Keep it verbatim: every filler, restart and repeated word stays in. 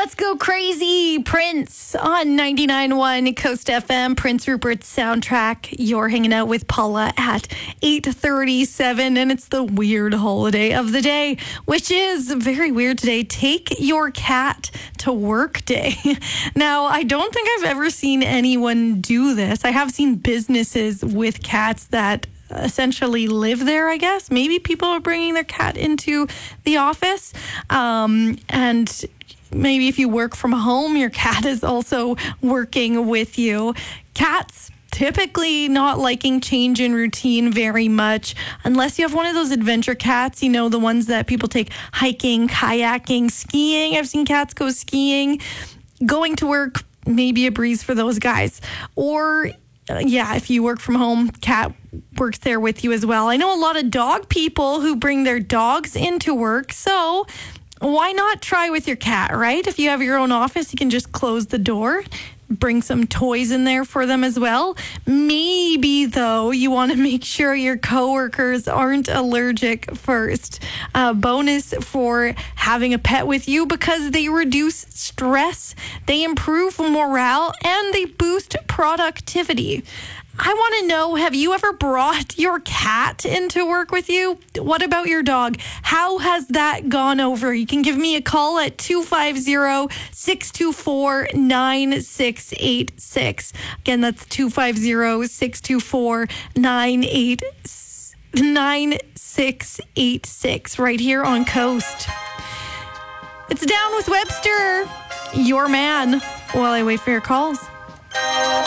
Let's go crazy. Prince on ninety-nine point one Coast F M. Prince Rupert's soundtrack. You're hanging out with Paula at eight thirty-seven, and it's the weird holiday of the day, which is very weird today. Take your cat to work day. Now, I don't think I've ever seen anyone do this. I have seen businesses with cats that essentially live there, I guess. Maybe people are bringing their cat into the office. Um, and maybe if you work from home, your cat is also working with you. Cats typically not liking change in routine very much, unless you have one of those adventure cats, you know, the ones that people take hiking, kayaking, skiing. I've seen cats go skiing. Going to work, maybe a breeze for those guys. Or Uh, yeah, if you work from home, cat works there with you as well. I know a lot of dog people who bring their dogs into work, so why not try with your cat, right? If you have your own office, you can just close the door, bring some toys in there for them as well. Maybe, though, you want to make sure your coworkers aren't allergic first. A bonus for having a pet with you, because they reduce stress, they improve morale, and they boost productivity. I want to know, have you ever brought your cat into work with you? What about your dog? How has that gone over? You can give me a call at two five zero, six two four, nine six eight six. Again, that's two five zero, six two four, nine six eight six right here on Coast. It's Down with Webster, your man, while I wait for your calls.